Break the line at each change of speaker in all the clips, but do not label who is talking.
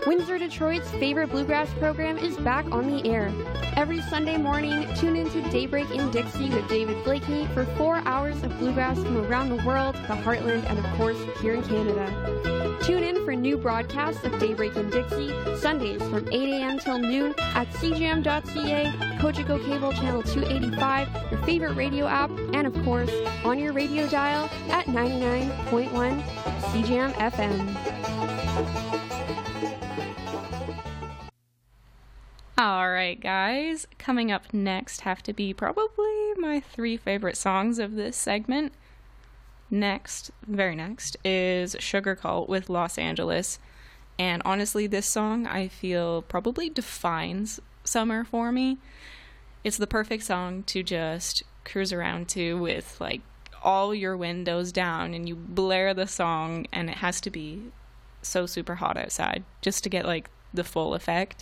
Windsor, Detroit's favorite bluegrass program is back on the air. Every Sunday morning, tune into Daybreak in Dixie with David Blakeney for 4 hours of bluegrass from around the world, the heartland, and of course, here in Canada. Tune in for new broadcasts of Daybreak in Dixie, Sundays from 8 a.m. till noon at cjm.ca, Cogeco Cable Channel 285, your favorite radio app, and of course, on your radio dial at 99.1 CJM FM.
Alright guys, coming up next have to be probably my 3 favorite songs of this segment. Very next, is Sugar Cult with Los Angeles. And honestly, this song I feel probably defines summer for me. It's the perfect song to just cruise around to with like all your windows down and you blare the song and it has to be so super hot outside just to get like the full effect.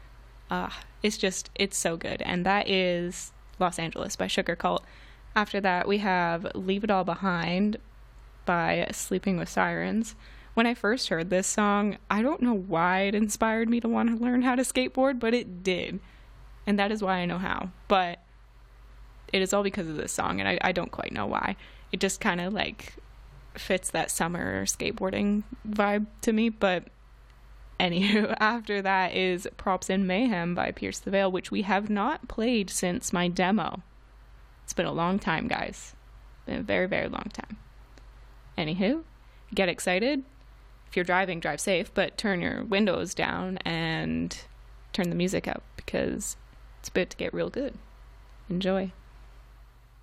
It's so good. And that is Los Angeles by Sugar Cult. After that, we have Leave It All Behind by Sleeping with Sirens. When I first heard this song, I don't know why it inspired me to want to learn how to skateboard, but it did. And that is why I know how. But it is all because of this song, and I don't quite know why. It just kind of like fits that summer skateboarding vibe to me, but anywho, after that is Props in Mayhem by Pierce the Veil, which we have not played since my demo. It's been a long time, guys. Been a very, very long time. Anywho, get excited. If you're driving, drive safe, but turn your windows down and turn the music up because it's about to get real good. Enjoy.